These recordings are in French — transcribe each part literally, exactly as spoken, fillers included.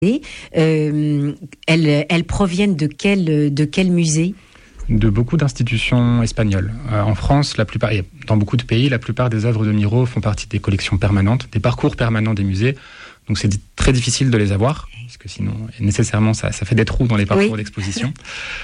Euh, elles, elles proviennent de quel, de quel musée ? De beaucoup d'institutions espagnoles. Euh, en France, la plupart, et dans beaucoup de pays, la plupart des œuvres de Miro font partie des collections permanentes, des parcours permanents des musées. Donc c'est très difficile de les avoir, parce que sinon, nécessairement, ça, ça fait des trous dans les parcours oui. d'exposition.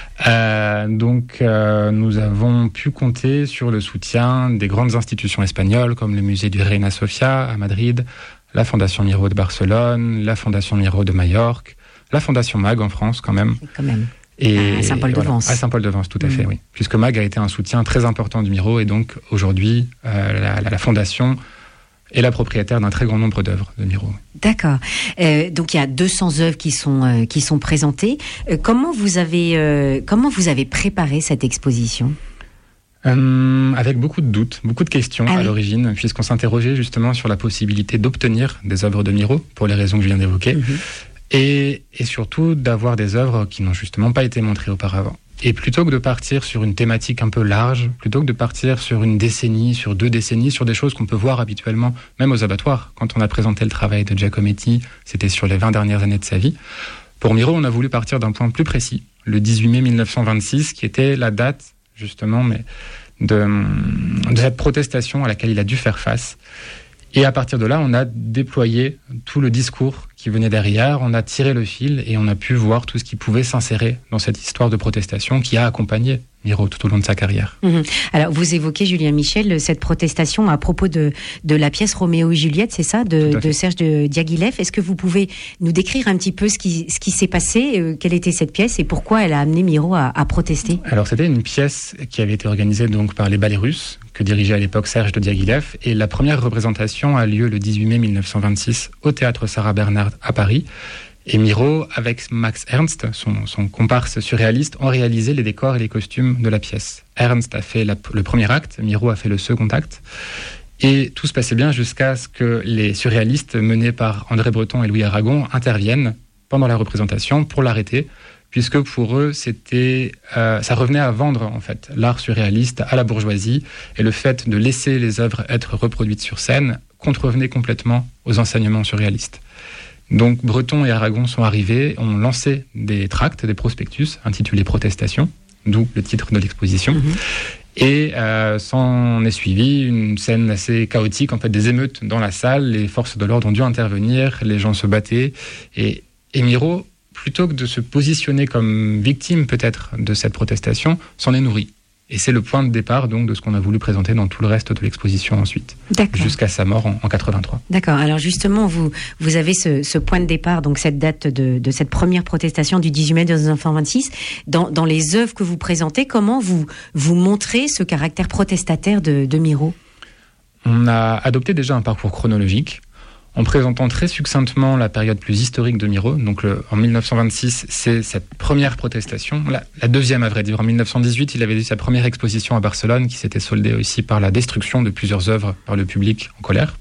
Euh, donc euh, nous avons pu compter sur le soutien des grandes institutions espagnoles, comme le musée du Reina Sofia à Madrid, la Fondation Miro de Barcelone, la Fondation Miro de Majorque, la Fondation Mag en France quand même. Quand même. Et à Saint-Paul-de-Vence. Voilà, à Saint-Paul-de-Vence, tout à mmh. fait, oui. Puisque Mag a été un soutien très important du Miro, et donc aujourd'hui, euh, la, la, la Fondation est la propriétaire d'un très grand nombre d'œuvres de Miro. D'accord. Euh, donc il y a deux cents œuvres qui sont euh, qui sont présentées. Euh, comment vous avez euh, comment vous avez préparé cette exposition ? Euh, avec beaucoup de doutes, beaucoup de questions ah à oui. l'origine, puisqu'on s'interrogeait justement sur la possibilité d'obtenir des œuvres de Miro, pour les raisons que je viens d'évoquer, mmh. et, et surtout d'avoir des œuvres qui n'ont justement pas été montrées auparavant. Et plutôt que de partir sur une thématique un peu large, plutôt que de partir sur une décennie, sur deux décennies, sur des choses qu'on peut voir habituellement, même aux abattoirs, quand on a présenté le travail de Giacometti, c'était sur les vingt dernières années de sa vie. Pour Miro, on a voulu partir d'un point plus précis, le dix-huit mai mille neuf cent vingt-six, qui était la date justement mais de, de cette protestation à laquelle il a dû faire face. Et à partir de là, on a déployé tout le discours qui venait derrière, on a tiré le fil et on a pu voir tout ce qui pouvait s'insérer dans cette histoire de protestation qui a accompagné Miro tout au long de sa carrière. Mmh. Alors, vous évoquez, Julien Michel, cette protestation à propos de, de la pièce Roméo et Juliette, c'est ça, de, de Serge de Diaghilev. Est-ce que vous pouvez nous décrire un petit peu ce qui, ce qui s'est passé, euh, quelle était cette pièce et pourquoi elle a amené Miro à, à protester ? Alors, c'était une pièce qui avait été organisée donc par les ballets russes, que dirigeait à l'époque Serge de Diaghilev, et la première représentation a lieu le dix-huit mai mille neuf cent vingt-six au théâtre Sarah Bernhardt à Paris. Et Miro, avec Max Ernst, son, son comparse surréaliste, ont réalisé les décors et les costumes de la pièce. Ernst a fait la, le premier acte, Miro a fait le second acte. Et tout se passait bien jusqu'à ce que les surréalistes, menés par André Breton et Louis Aragon, interviennent pendant la représentation pour l'arrêter, puisque pour eux, c'était, euh, ça revenait à vendre en fait l'art surréaliste à la bourgeoisie, et le fait de laisser les œuvres être reproduites sur scène contrevenait complètement aux enseignements surréalistes. Donc Breton et Aragon sont arrivés, ont lancé des tracts, des prospectus intitulés Protestation, d'où le titre de l'exposition. Mmh. Et euh, s'en est suivi une scène assez chaotique, en fait des émeutes dans la salle, les forces de l'ordre ont dû intervenir, les gens se battaient. Et, et Miro, plutôt que de se positionner comme victime peut-être de cette protestation, s'en est nourri. Et c'est le point de départ donc de ce qu'on a voulu présenter dans tout le reste de l'exposition ensuite, D'accord. jusqu'à sa mort en, en quatre-vingt-trois. D'accord. Alors justement, vous vous avez ce, ce point de départ, donc cette date de, de cette première protestation du dix-huit mai mille neuf cent vingt-six. Dans, dans les œuvres que vous présentez, comment vous vous montrez ce caractère protestataire de, de Miro ? On a adopté déjà un parcours chronologique, en présentant très succinctement la période plus historique de Miro. Donc le, en mille neuf cent vingt-six, c'est cette première protestation, la, la deuxième à vrai dire. En mille neuf cent dix-huit, il avait eu sa première exposition à Barcelone, qui s'était soldée aussi par la destruction de plusieurs œuvres par le public en colère.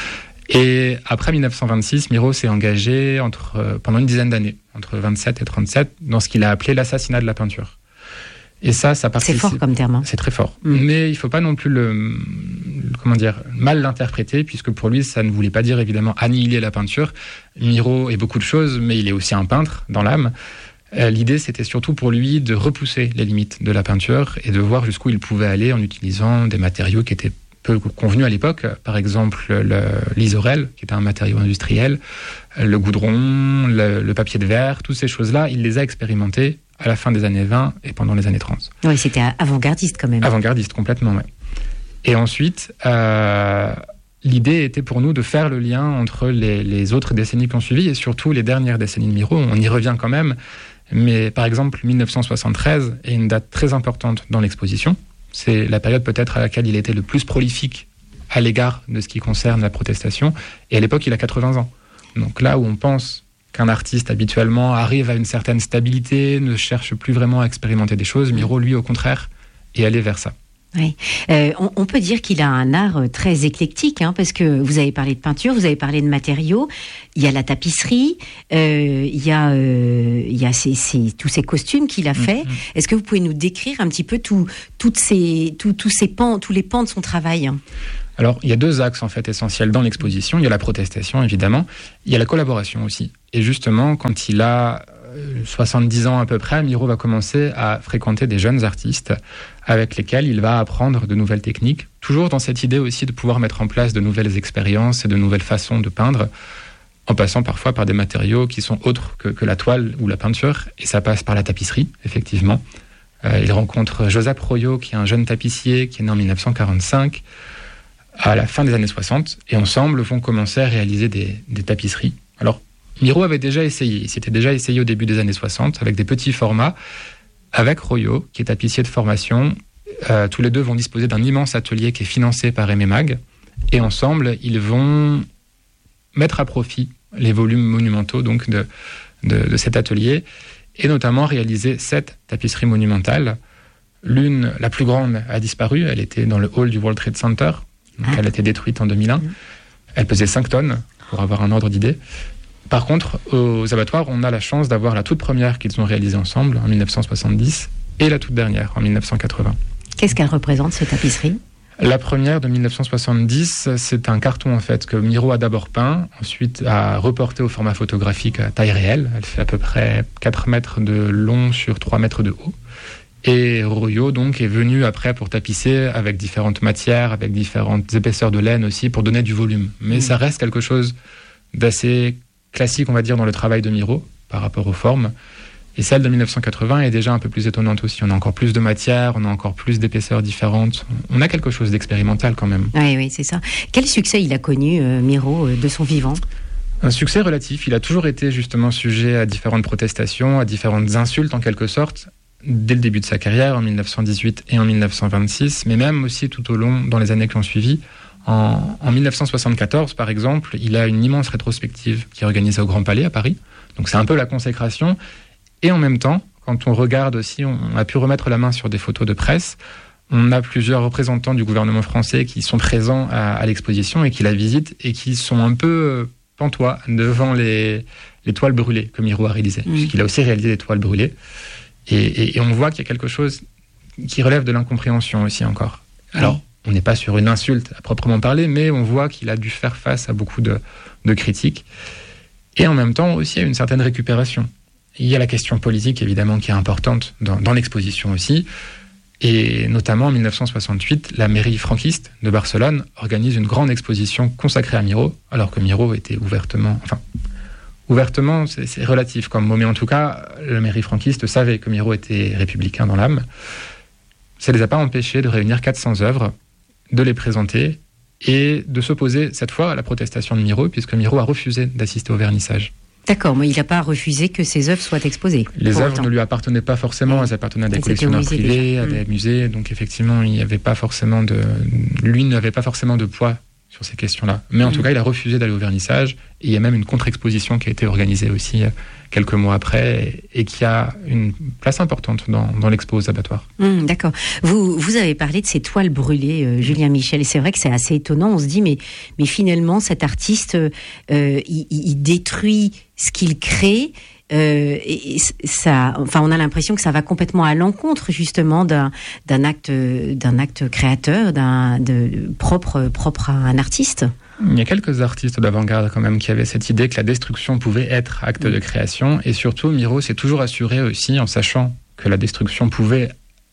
Et après mille neuf cent vingt-six, Miro s'est engagé entre, euh, pendant une dizaine d'années, entre vingt-sept et trente-sept, dans ce qu'il a appelé l'assassinat de la peinture. Et ça, ça participe... C'est fort comme terme. Hein. C'est très fort. Mmh. Mais il ne faut pas non plus le, le, comment dire, mal l'interpréter, puisque pour lui, ça ne voulait pas dire évidemment annihiler la peinture. Miro est beaucoup de choses, mais il est aussi un peintre dans l'âme. Euh, l'idée, c'était surtout pour lui de repousser les limites de la peinture et de voir jusqu'où il pouvait aller en utilisant des matériaux qui étaient peu convenus à l'époque. Par exemple, le, l'isorel, qui était un matériau industriel, le goudron, le, le papier de verre, toutes ces choses-là, il les a expérimentées à la fin des années vingt et pendant les années trente. Oui, c'était avant-gardiste quand même. Avant-gardiste, complètement, oui. Et ensuite, euh, l'idée était pour nous de faire le lien entre les, les autres décennies qui ont suivi et surtout les dernières décennies de Miro. On y revient quand même, mais par exemple, mille neuf cent soixante-treize est une date très importante dans l'exposition. C'est la période peut-être à laquelle il était le plus prolifique à l'égard de ce qui concerne la protestation. Et à l'époque, il a quatre-vingts ans. Donc là où on pense qu'un artiste habituellement arrive à une certaine stabilité, ne cherche plus vraiment à expérimenter des choses, Miro, lui, au contraire, est allé vers ça. Oui, euh, on, on peut dire qu'il a un art très éclectique, hein, parce que vous avez parlé de peinture, vous avez parlé de matériaux, il y a la tapisserie, euh, il y a, euh, il y a ces, ces, tous ces costumes qu'il a fait. Mmh. Est-ce que vous pouvez nous décrire un petit peu tout, toutes ces, tout, tous ces pans, tous les pans de son travail ? Alors, il y a deux axes en fait essentiels dans l'exposition. Il y a la protestation, évidemment. Il y a la collaboration aussi. Et justement, quand il a soixante-dix ans à peu près, Miro va commencer à fréquenter des jeunes artistes avec lesquels il va apprendre de nouvelles techniques, toujours dans cette idée aussi de pouvoir mettre en place de nouvelles expériences et de nouvelles façons de peindre, en passant parfois par des matériaux qui sont autres que, que la toile ou la peinture, et ça passe par la tapisserie, effectivement. Euh, il rencontre Josep Royo, qui est un jeune tapissier, qui est né en dix-neuf cent quarante-cinq, à la fin des années soixante, et ensemble vont commencer à réaliser des, des tapisseries. Alors, Miro avait déjà essayé, il s'était déjà essayé au début des années soixante, avec des petits formats, avec Royo, qui est tapissier de formation. Euh, tous les deux vont disposer d'un immense atelier qui est financé par Aimé Mag, et ensemble, ils vont mettre à profit les volumes monumentaux donc de, de, de cet atelier, et notamment réaliser sept tapisseries monumentales. L'une, la plus grande, a disparu, elle était dans le hall du World Trade Center, donc ah. elle a été détruite en deux mille un. Mmh. Elle pesait cinq tonnes, pour avoir un ordre d'idée. Par contre, aux abattoirs, on a la chance d'avoir la toute première qu'ils ont réalisée ensemble, en dix-neuf cent soixante-dix, et la toute dernière, en dix-neuf cent quatre-vingts. Qu'est-ce qu'elle représente, ces tapisseries ? La première de dix-neuf cent soixante-dix, c'est un carton en fait que Miro a d'abord peint, ensuite a reporté au format photographique à taille réelle. Elle fait à peu près quatre mètres de long sur trois mètres de haut. Et Royo donc est venu après pour tapisser avec différentes matières, avec différentes épaisseurs de laine aussi, pour donner du volume. Mais mmh. ça reste quelque chose d'assez classique, on va dire, dans le travail de Miro par rapport aux formes. Et celle de dix-neuf cent quatre-vingts est déjà un peu plus étonnante aussi. On a encore plus de matière, on a encore plus d'épaisseurs différentes. On a quelque chose d'expérimental quand même. Oui, oui, c'est ça. Quel succès il a connu, euh, Miro, euh, de son vivant ? Un succès relatif. Il a toujours été justement sujet à différentes protestations, à différentes insultes en quelque sorte, dès le début de sa carrière, en dix-neuf cent dix-huit et en dix-neuf cent vingt-six, mais même aussi tout au long, dans les années qui ont suivi. En, en dix-neuf cent soixante-quatorze, par exemple, il a une immense rétrospective qui est organisée au Grand Palais à Paris. Donc c'est un peu la consécration. Et en même temps, quand on regarde aussi, on a pu remettre la main sur des photos de presse. On a plusieurs représentants du gouvernement français qui sont présents à, à l'exposition et qui la visitent et qui sont un peu pantois devant les, les toiles brûlées que Miro a réalisées. Mmh. Puisqu'il a aussi réalisé des toiles brûlées. Et, et, et on voit qu'il y a quelque chose qui relève de l'incompréhension aussi encore. Alors, oui. On n'est pas sur une insulte à proprement parler, mais on voit qu'il a dû faire face à beaucoup de, de critiques. Et en même temps aussi à une certaine récupération. Il y a la question politique, évidemment, qui est importante dans, dans l'exposition aussi. Et notamment, en dix-neuf cent soixante-huit, la mairie franquiste de Barcelone organise une grande exposition consacrée à Miro, alors que Miro était ouvertement... Enfin, ouvertement, c'est, c'est relatif comme mot, mais en tout cas, la mairie franquiste savait que Miro était républicain dans l'âme. Ça ne les a pas empêchés de réunir quatre cents œuvres, de les présenter et de s'opposer, cette fois, à la protestation de Miro, puisque Miro a refusé d'assister au vernissage. D'accord, mais il n'a pas refusé que ses œuvres soient exposées. Les œuvres autant. ne lui appartenaient pas forcément, elles appartenaient à des collectionneurs privés, déjà. à des mmh. musées, donc effectivement, il n'y avait pas forcément de... Lui n'avait pas forcément de poids sur ces questions-là. Mais en mmh. tout cas, il a refusé d'aller au vernissage, et il y a même une contre-exposition qui a été organisée aussi quelques mois après, et, et qui a une place importante dans, dans l'expo aux abattoirs. Mmh, d'accord. Vous, vous avez parlé de ces toiles brûlées, euh, Julien Michel, et c'est vrai que c'est assez étonnant. On se dit, mais, mais finalement, cet artiste, euh, il, il détruit ce qu'il crée. Euh, et ça, enfin, on a l'impression que ça va complètement à l'encontre justement d'un, d'un acte, d'un acte créateur, d'un de, propre, propre à un artiste. Il y a quelques artistes d'avant-garde quand même qui avaient cette idée que la destruction pouvait être acte de création, et surtout Miro s'est toujours assuré aussi, en sachant que la destruction pouvait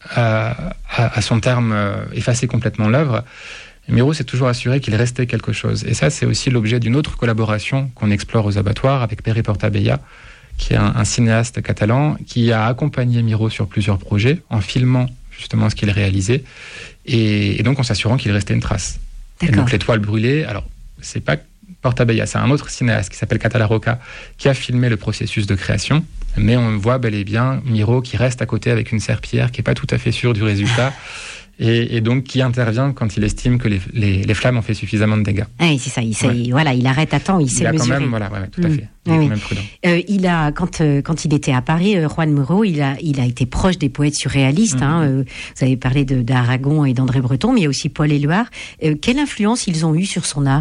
à, à, à son terme effacer complètement l'œuvre. Miro s'est toujours assuré qu'il restait quelque chose, et ça c'est aussi l'objet d'une autre collaboration qu'on explore aux abattoirs avec Pere Portabella, qui est un, un cinéaste catalan qui a accompagné Miro sur plusieurs projets en filmant justement ce qu'il réalisait, et, et donc en s'assurant qu'il restait une trace. D'accord. Et donc les toiles brûlées, alors c'est pas Portabella, c'est un autre cinéaste qui s'appelle Catalaroca qui a filmé le processus de création, mais on voit bel et bien Miro qui reste à côté avec une serpillière qui est pas tout à fait sûr du résultat. Et, et donc qui intervient quand il estime que les, les, les flammes ont fait suffisamment de dégâts. Oui, c'est ça. Il, sait, ouais. voilà, il arrête à temps, il, il sait mesurer. Quand même, voilà, ouais, tout à fait. Il mmh. est quand même prudent. Euh, il a, quand, euh, quand il était à Paris, euh, Juan Miro, il a, il a été proche des poètes surréalistes. Mmh. Hein, euh, vous avez parlé de, d'Aragon et d'André Breton, mais il y a aussi Paul Éluard. Euh, quelle influence ils ont eu sur son art ?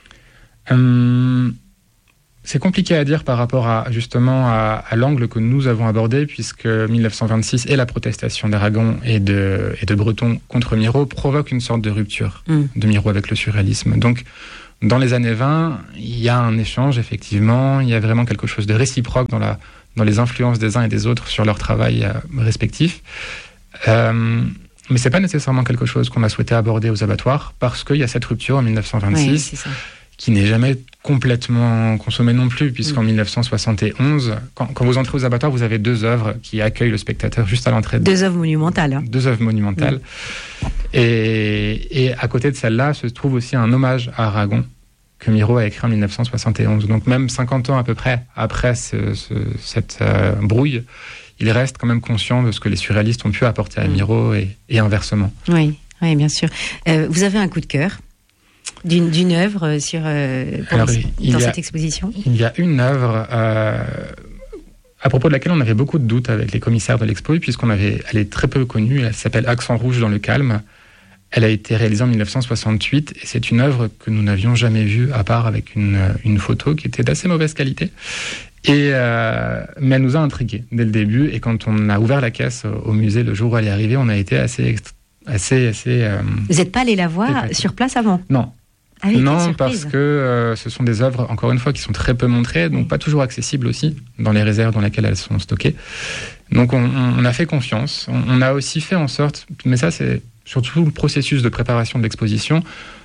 hum... C'est compliqué à dire par rapport à, justement à, à l'angle que nous avons abordé, puisque dix-neuf cent vingt-six et la protestation d'Aragon et de, et de Breton contre Miro provoquent une sorte de rupture mmh. de Miro avec le surréalisme. Donc, Dans les années vingt, il y a un échange, effectivement, il y a vraiment quelque chose de réciproque dans, la, dans les influences des uns et des autres sur leur travail euh, respectif. Euh, mais c'est pas nécessairement quelque chose qu'on a souhaité aborder aux abattoirs, parce qu'il y a cette rupture en dix-neuf cent vingt-six, oui, c'est ça, qui n'est jamais complètement consommée non plus, puisqu'en mmh. dix-neuf cent soixante et onze, quand, quand vous entrez aux abattoirs, vous avez deux œuvres qui accueillent le spectateur juste à l'entrée. Deux œuvres monumentales. Hein. Deux œuvres monumentales. Mmh. Et, et à côté de celle-là, se trouve aussi un hommage à Aragon, que Miro a écrit en dix-neuf cent soixante et onze. Donc même cinquante ans à peu près après ce, ce, cette euh, brouille, il reste quand même conscient de ce que les surréalistes ont pu apporter à mmh. Miro et, et inversement. Oui, oui, bien sûr. Euh, vous avez un coup de cœur d'une, d'une œuvre sur, euh, Alors, les, dans cette a, exposition? Il y a une œuvre euh, à propos de laquelle on avait beaucoup de doutes avec les commissaires de l'expo, puisqu'on avait, elle est très peu connue, elle s'appelle Accent rouge dans le calme. Elle a été réalisée en dix-neuf cent soixante-huit et c'est une œuvre que nous n'avions jamais vue, à part avec une, une photo qui était d'assez mauvaise qualité. Et, euh, mais elle nous a intrigués dès le début, et quand on a ouvert la caisse au musée le jour où elle est arrivée, on a été assez... assez, assez euh, Vous n'êtes pas allé la voir épaté. Sur place avant? Non. Ah oui, non, parce que euh, ce sont des œuvres, encore une fois, qui sont très peu montrées, donc oui. pas toujours accessibles aussi, dans les réserves dans lesquelles elles sont stockées. Donc on, on a fait confiance. On, on a aussi fait en sorte, mais ça c'est surtout le processus de préparation de l'exposition,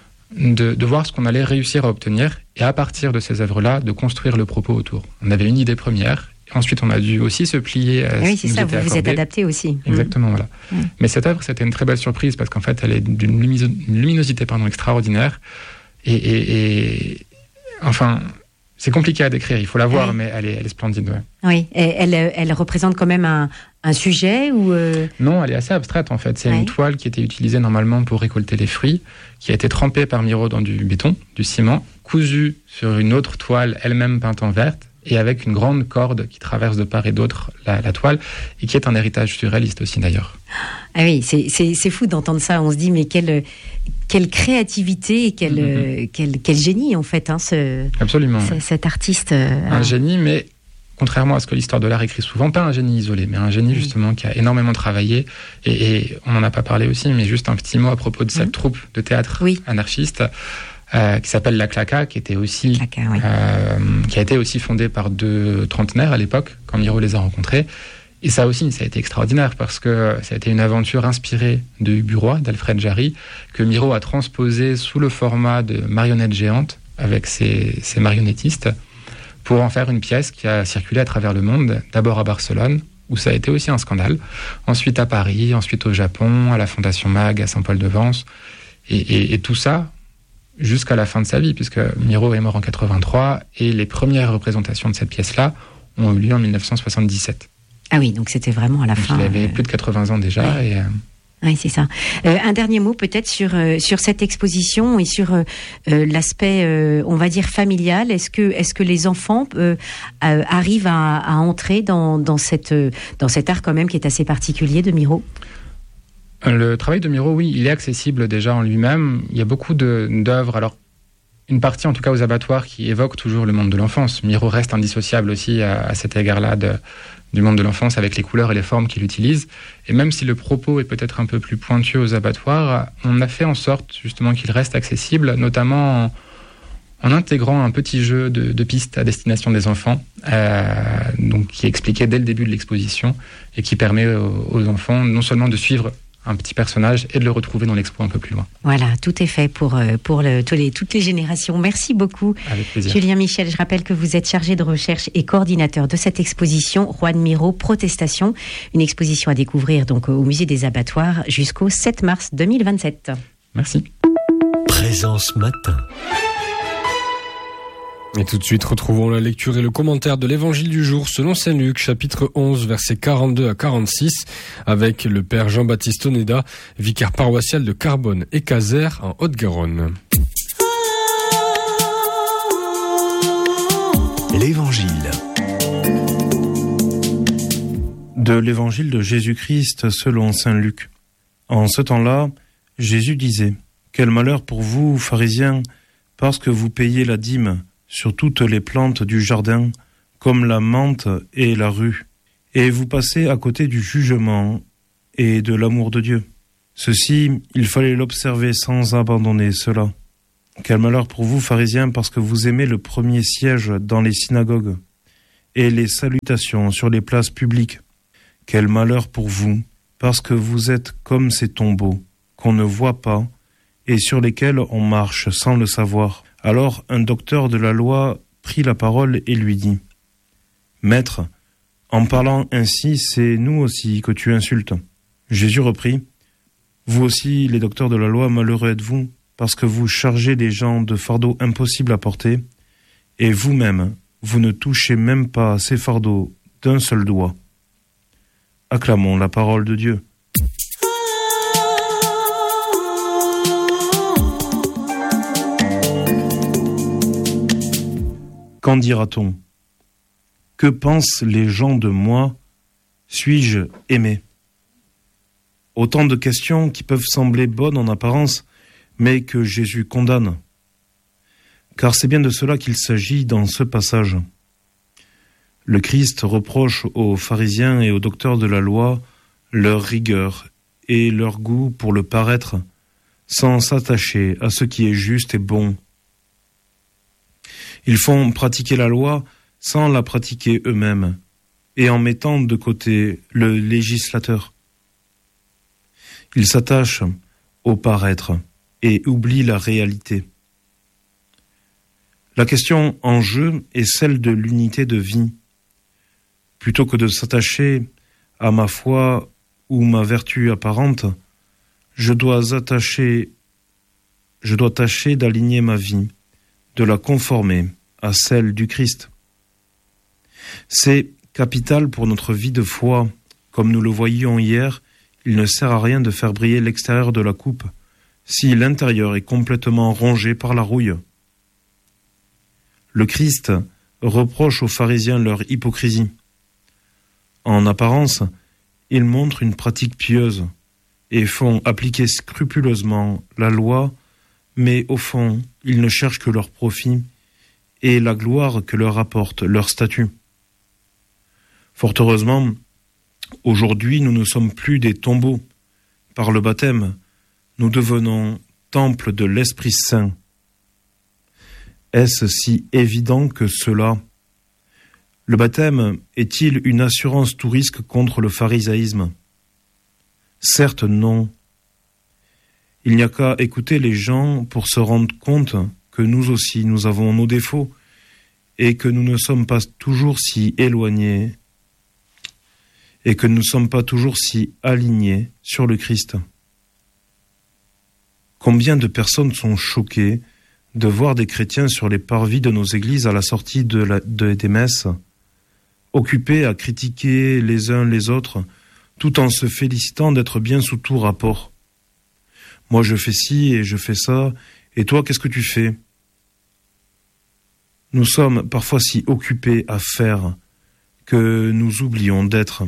de, de voir ce qu'on allait réussir à obtenir, et à partir de ces œuvres-là, de construire le propos autour. On avait une idée première, et ensuite on a dû aussi se plier à oui, ce qui nous nous était était accordé. Oui, c'est ça, vous vous êtes adapté aussi. Exactement, mmh. voilà. Mmh. Mais cette œuvre, c'était une très belle surprise, parce qu'en fait, elle est d'une luminosité pardon, extraordinaire, et, et, et enfin... C'est compliqué à décrire, il faut la voir, oui. mais elle est, elle est splendide. Ouais. Oui, et elle, elle représente quand même un, un sujet ou euh... Non, elle est assez abstraite en fait. C'est ouais. une toile qui était utilisée normalement pour récolter les fruits, qui a été trempée par Miro dans du béton, du ciment, cousue sur une autre toile, elle-même peinte en verte, et avec une grande corde qui traverse de part et d'autre la, la toile, et qui est un héritage surréaliste aussi d'ailleurs. Ah oui, c'est, c'est, c'est fou d'entendre ça. On se dit, mais quelle, quelle créativité et quel, mm-hmm. quel, quel génie, en fait, hein, ce, Absolument, ce, ouais. cet artiste. Euh, un génie, mais contrairement à ce que l'histoire de l'art écrit souvent, pas un génie isolé, mais un génie oui. justement qui a énormément travaillé. Et, et on n'en a pas parlé aussi, mais juste un petit mot à propos de cette mm. troupe de théâtre oui. anarchiste euh, qui s'appelle La Claca, qui était aussi, Claca, oui. euh, qui a été aussi fondée par deux trentenaires à l'époque, quand Miro les a rencontrés. Et ça aussi, ça a été extraordinaire parce que ça a été une aventure inspirée de Ubu Roi, d'Alfred Jarry, que Miro a transposé sous le format de marionnettes géantes avec ses, ses marionnettistes pour en faire une pièce qui a circulé à travers le monde, d'abord à Barcelone, où ça a été aussi un scandale, ensuite à Paris, ensuite au Japon, à la Fondation Mag, à Saint-Paul-de-Vence, et, et, et tout ça jusqu'à la fin de sa vie, puisque Miro est mort en quatre-vingt-trois, et les premières représentations de cette pièce-là ont eu lieu en dix-neuf cent soixante-dix-sept. Ah oui, donc c'était vraiment à la donc fin. Il avait euh... plus de quatre-vingts ans déjà. Ouais. Et, euh... Oui, c'est ça. Euh, un dernier mot peut-être sur euh, sur cette exposition et sur euh, l'aspect, euh, on va dire, familial. Est-ce que est-ce que les enfants euh, euh, arrivent à, à entrer dans dans cette euh, dans cet art quand même qui est assez particulier de Miro? Le travail de Miro, oui, il est accessible déjà en lui-même. Il y a beaucoup de, d'œuvres. Alors, une partie, en tout cas aux abattoirs, qui évoque toujours le monde de l'enfance. Miro reste indissociable aussi à, à cet égard-là de, du monde de l'enfance avec les couleurs et les formes qu'il utilise. Et même si le propos est peut-être un peu plus pointu aux abattoirs, on a fait en sorte justement qu'il reste accessible, notamment en, en intégrant un petit jeu de, de pistes à destination des enfants, euh, donc qui est expliqué dès le début de l'exposition et qui permet aux, aux enfants non seulement de suivre un petit personnage et de le retrouver dans l'expo un peu plus loin. Voilà, tout est fait pour, pour le, tous les, toutes les générations. Merci beaucoup. Avec plaisir. Julien Michel, je rappelle que vous êtes chargé de recherche et coordinateur de cette exposition Juan Miro Protestation, une exposition à découvrir donc au Musée des Abattoirs jusqu'au sept mars deux mille vingt-sept. Merci. Présence matin. Et tout de suite, retrouvons la lecture et le commentaire de l'évangile du jour selon Saint Luc, chapitre onze, versets quarante-deux à quarante-six, avec le père Jean-Baptiste Oneda, vicaire paroissial de Carbonne et Caser en Haute-Garonne. L'évangile. De l'évangile de Jésus-Christ selon Saint Luc. En ce temps-là, Jésus disait : « Quel malheur pour vous, pharisiens, parce que vous payez la dîme sur toutes les plantes du jardin, comme la menthe et la rue, et vous passez à côté du jugement et de l'amour de Dieu. Ceci, il fallait l'observer sans abandonner cela. Quel malheur pour vous, pharisiens, parce que vous aimez le premier siège dans les synagogues et les salutations sur les places publiques. Quel malheur pour vous, parce que vous êtes comme ces tombeaux qu'on ne voit pas et sur lesquels on marche sans le savoir. Alors un docteur de la loi prit la parole et lui dit : Maître, en parlant ainsi, c'est nous aussi que tu insultes. Jésus reprit : Vous aussi, les docteurs de la loi, malheureux êtes-vous, parce que vous chargez les gens de fardeaux impossibles à porter, et vous-même, vous ne touchez même pas ces fardeaux d'un seul doigt. Acclamons la parole de Dieu. Qu'en dira-t-on ? Que pensent les gens de moi ? Suis-je aimé ? Autant de questions qui peuvent sembler bonnes en apparence, mais que Jésus condamne. Car c'est bien de cela qu'il s'agit dans ce passage. Le Christ reproche aux pharisiens et aux docteurs de la loi leur rigueur et leur goût pour le paraître, sans s'attacher à ce qui est juste et bon. Ils font pratiquer la loi sans la pratiquer eux-mêmes, et en mettant de côté le législateur. Ils s'attachent au paraître et oublient la réalité. La question en jeu est celle de l'unité de vie. Plutôt que de s'attacher à ma foi ou ma vertu apparente, je dois attacher, je dois tâcher d'aligner ma vie, de la conformer à celle du Christ. C'est capital pour notre vie de foi. Comme nous le voyions hier, il ne sert à rien de faire briller l'extérieur de la coupe si l'intérieur est complètement rongé par la rouille. Le Christ reproche aux pharisiens leur hypocrisie. En apparence, ils montrent une pratique pieuse et font appliquer scrupuleusement la loi, mais au fond, ils ne cherchent que leur profit et la gloire que leur apporte leur statut. Fort heureusement, aujourd'hui, nous ne sommes plus des tombeaux. Par le baptême, nous devenons temple de l'Esprit Saint. Est-ce si évident que cela ? Le baptême est-il une assurance tout risque contre le pharisaïsme ? Certes, non. Il n'y a qu'à écouter les gens pour se rendre compte que nous aussi, nous avons nos défauts et que nous ne sommes pas toujours si éloignés et que nous ne sommes pas toujours si alignés sur le Christ. Combien de personnes sont choquées de voir des chrétiens sur les parvis de nos églises à la sortie de la, de, des messes, occupés à critiquer les uns les autres, tout en se félicitant d'être bien sous tout rapport. Moi je fais ci et je fais ça, et toi qu'est-ce que tu fais ? Nous sommes parfois si occupés à faire que nous oublions d'être.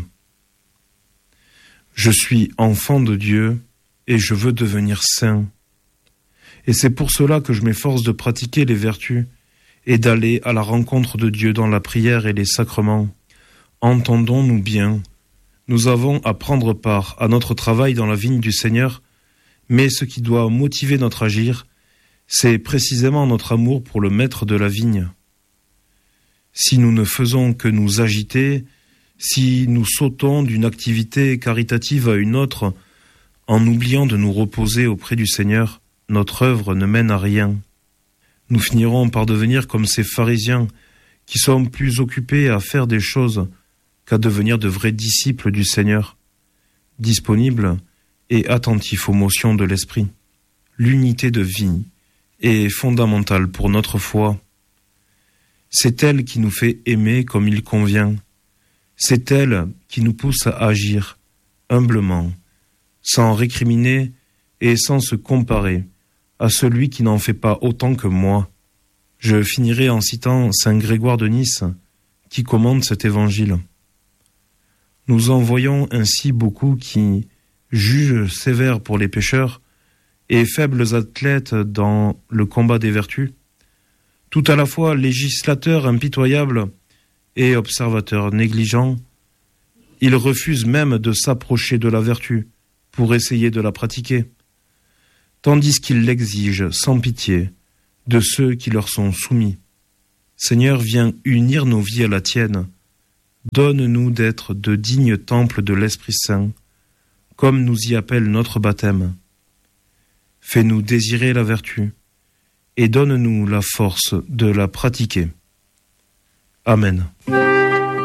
Je suis enfant de Dieu et je veux devenir saint. Et c'est pour cela que je m'efforce de pratiquer les vertus et d'aller à la rencontre de Dieu dans la prière et les sacrements. Entendons-nous bien, nous avons à prendre part à notre travail dans la vigne du Seigneur, mais ce qui doit motiver notre agir, c'est précisément notre amour pour le maître de la vigne. Si nous ne faisons que nous agiter, si nous sautons d'une activité caritative à une autre, en oubliant de nous reposer auprès du Seigneur, notre œuvre ne mène à rien. Nous finirons par devenir comme ces pharisiens qui sont plus occupés à faire des choses qu'à devenir de vrais disciples du Seigneur, disponibles et attentifs aux motions de l'esprit. L'unité de vie est fondamentale pour notre foi. C'est elle qui nous fait aimer comme il convient. C'est elle qui nous pousse à agir humblement, sans récriminer et sans se comparer à celui qui n'en fait pas autant que moi. Je finirai en citant saint Grégoire de Nice, qui commande cet évangile. Nous en voyons ainsi beaucoup qui jugent sévères pour les pécheurs et faibles athlètes dans le combat des vertus, tout à la fois législateurs impitoyables et observateurs négligents. Ils refusent même de s'approcher de la vertu pour essayer de la pratiquer, tandis qu'ils l'exigent sans pitié de ceux qui leur sont soumis. Seigneur, viens unir nos vies à la tienne. Donne-nous d'être de dignes temples de l'Esprit Saint, comme nous y appelle notre baptême. Fais-nous désirer la vertu, et donne-nous la force de la pratiquer. Amen.